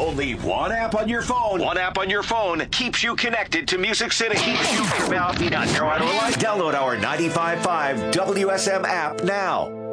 Only one app on your phone. One app on your phone keeps you connected to Music City. Keeps you Download our 95.5 WSM app now.